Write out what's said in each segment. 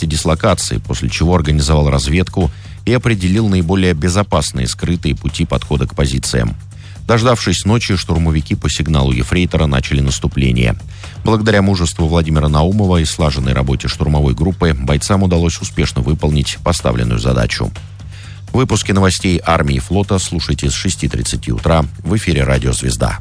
месте дислокации, после чего организовал разведку и определил наиболее безопасные скрытые пути подхода к позициям. Дождавшись ночи, штурмовики по сигналу ефрейтора начали наступление. Благодаря мужеству Владимира Наумова и слаженной работе штурмовой группы бойцам удалось успешно выполнить поставленную задачу. Выпуски новостей армии и флота слушайте с 6:30 утра в эфире «Радио Звезда».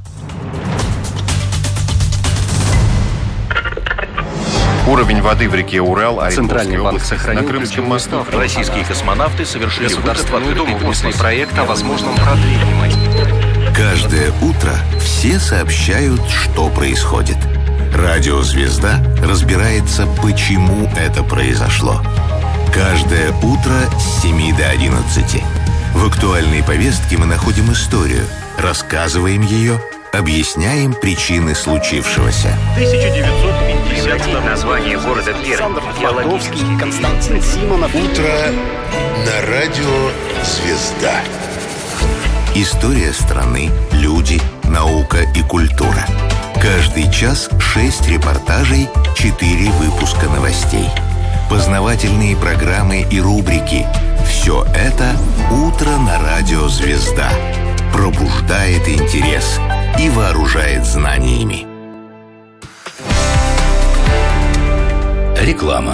Уровень воды в реке Урал, Центральный банк сохранил на Крымском мосту. Российские космонавты совершили Государственную Думу внесли проект о возможном продлении. Каждое утро все сообщают, что происходит. Радио «Звезда» разбирается, почему это произошло. Каждое утро с 7 до 11. В актуальной повестке мы находим историю, рассказываем ее, объясняем причины случившегося. 1950 название города Пермь. Константин Симонов. Утро на радио «Звезда». История страны, люди, наука и культура. Каждый час 6 репортажей, 4 выпуска новостей. Познавательные программы и рубрики. Все это «Утро на радио «Звезда». Пробуждает интерес и вооружает знаниями. Реклама.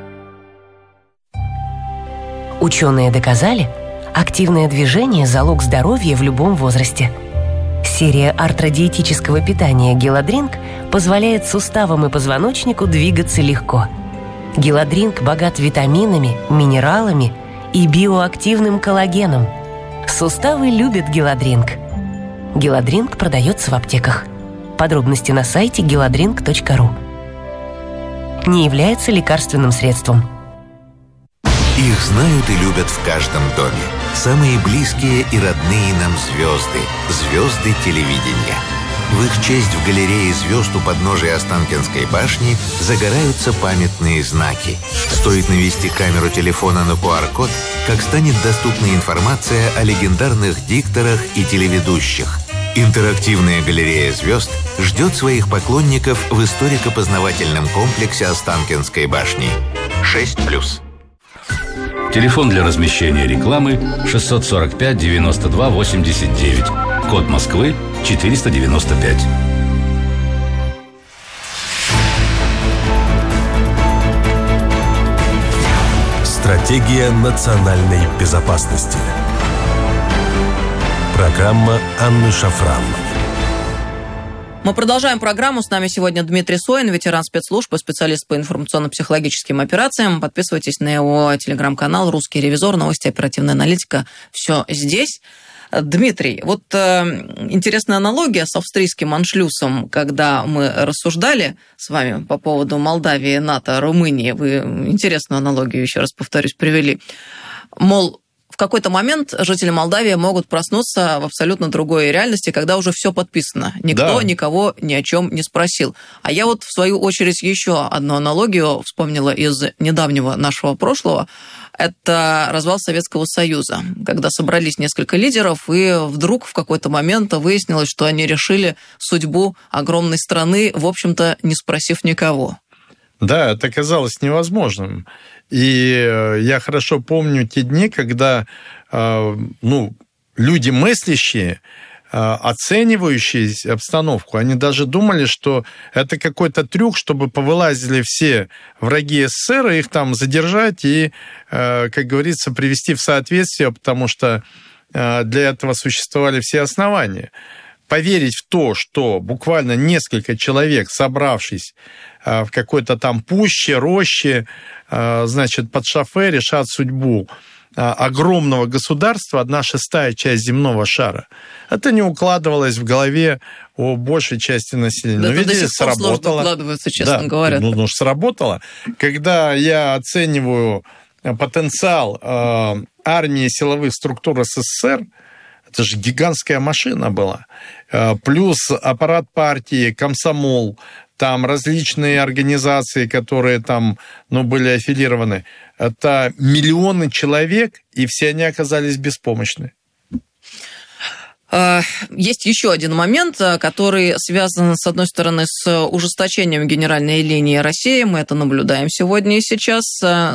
Ученые доказали, активное движение – залог здоровья в любом возрасте. Серия артродиетического питания «Геладринк» позволяет суставам и позвоночнику двигаться легко. «Геладринк» богат витаминами, минералами и биоактивным коллагеном. Суставы любят «Геладринк». «Геладринк» продается в аптеках. Подробности на сайте geladrink.ru. Не является лекарственным средством. Их знают и любят в каждом доме. Самые близкие и родные нам звезды. Звезды телевидения. В их честь в галерее звезд у подножия Останкинской башни загораются памятные знаки. Стоит навести камеру телефона на QR-код, как станет доступна информация о легендарных дикторах и телеведущих. Интерактивная галерея звезд ждет своих поклонников в историко-познавательном комплексе Останкинской башни. 6+. Телефон для размещения рекламы 645 92 89. Код Москвы 495. Стратегия национальной безопасности. Программа Анны Шафран. Мы продолжаем программу. С нами сегодня Дмитрий Соин, ветеран спецслужб и специалист по информационно-психологическим операциям. Подписывайтесь на его телеграм-канал «Русский ревизор», новости, оперативная аналитика. Все здесь. Дмитрий, вот интересная аналогия с австрийским аншлюсом, когда мы рассуждали с вами по поводу Молдавии, НАТО, Румынии. Вы интересную аналогию, еще раз повторюсь, привели. Мол, в какой-то момент жители Молдавии могут проснуться в абсолютно другой реальности, когда уже все подписано. Никто никого ни о чем не спросил. А я вот, в свою очередь, еще одну аналогию вспомнила из недавнего нашего прошлого. Это развал Советского Союза, когда собрались несколько лидеров, и вдруг в какой-то момент выяснилось, что они решили судьбу огромной страны, в общем-то, не спросив никого. Да, это казалось невозможным. И я хорошо помню те дни, когда люди мыслящие, оценивающие обстановку, они даже думали, что это какой-то трюк, чтобы повылазили все враги СССР, их там задержать и, как говорится, привести в соответствие, потому что для этого существовали все основания. Поверить в то, что буквально несколько человек, собравшись в какой-то там пуще, роще, значит, под шофе, решат судьбу огромного государства, 1/6 часть земного шара. Это не укладывалось в голове у большей части населения. Да, но, видите, до сих пор сработало. сложно укладывается, честно говоря. Ну, сработало. Когда я оцениваю потенциал армии силовых структур СССР, это же гигантская машина была. Плюс аппарат партии, комсомол, там различные организации, которые там, были аффилированы. Это миллионы человек, и все они оказались беспомощны. Есть еще один момент, который связан, с одной стороны, с ужесточением генеральной линии России. Мы это наблюдаем сегодня и сейчас.